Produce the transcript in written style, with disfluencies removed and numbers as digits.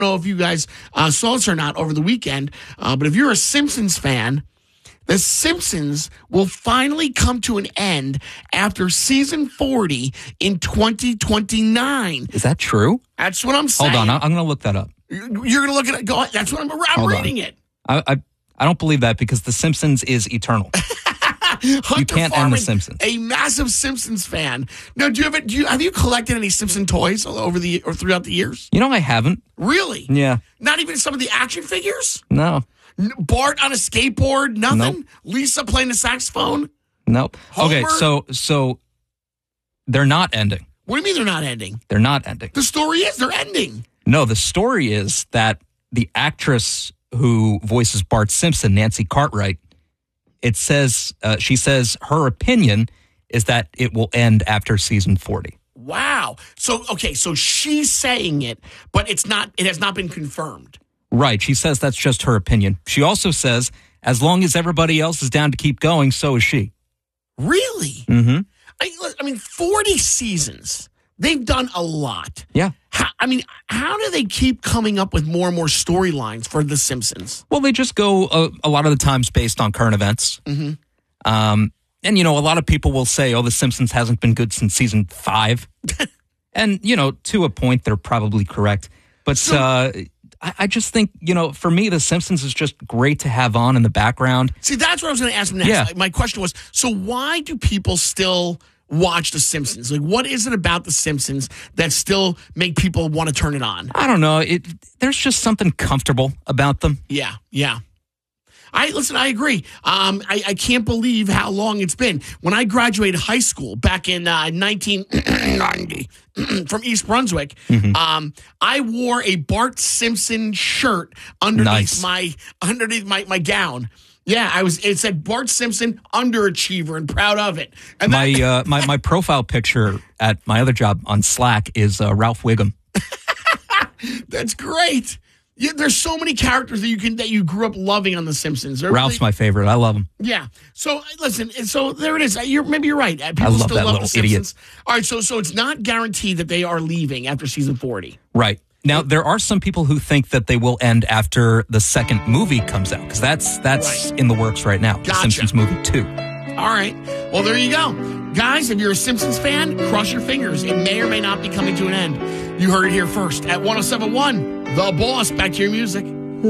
know if you guys saw this or not over the weekend, but if you're a Simpsons fan, The Simpsons will finally come to an end after season 40 in 2029. Is that true? That's what I'm saying. Hold on, I'm going to look that up. You're going to look at it. Go. That's what I'm reading it. I don't believe that because The Simpsons is eternal. Hunter You can't Farman, end The Simpsons. A massive Simpsons fan. Now, have you collected any Simpson toys or throughout the years? You know, I haven't. Really? Yeah. Not even some of the action figures? No. Bart on a skateboard? Nothing? Nope. Lisa playing the saxophone? Nope. Homer? Okay, so they're not ending. What do you mean they're not ending? They're not ending. The story is they're ending. No, the story is that the actress who voices Bart Simpson, Nancy Cartwright, she says her opinion is that it will end after season 40. Wow. So she's saying it, but it has not been confirmed. Right. She says that's just her opinion. She also says as long as everybody else is down to keep going, so is she. Really? Mm-hmm. I mean, 40 seasons. They've done a lot. Yeah. How do they keep coming up with more and more storylines for The Simpsons? Well, they just go a lot of the times based on current events. Mm-hmm. And, a lot of people will say, The Simpsons hasn't been good since season 5. And, to a point, they're probably correct. But I just think, for me, The Simpsons is just great to have on in the background. See, that's what I was going to ask next. Yeah. My question was, so why do people still watch The Simpsons? Like, what is it about The Simpsons that still make people want to turn it on? I don't know. There's just something comfortable about them. Yeah. I agree. I can't believe how long it's been. When I graduated high school back in 1990 from East Brunswick, Mm-hmm. I wore a Bart Simpson shirt underneath my gown. Yeah, it said Bart Simpson, underachiever, and proud of it. And my profile picture at my other job on Slack is Ralph Wiggum. That's great. Yeah, there's so many characters that you grew up loving on The Simpsons. Ralph's my favorite. I love him. Yeah. So listen. So there it is. Maybe you're right. People I love still that love little The Simpsons. idiot. All right. So it's not guaranteed that they are leaving after season 40. Right. Now, there are some people who think that they will end after the second movie comes out, because that's Right. in the works right now. Gotcha. The Simpsons movie 2. All right. Well, there you go. Guys, if you're a Simpsons fan, cross your fingers. It may or may not be coming to an end. You heard it here first at 107.1. The Boss. Back to your music.